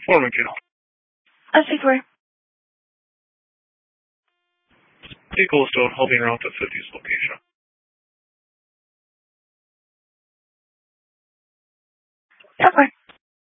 400 kilo. Sigler. Vehicle is still holding around the 50s location. Okay.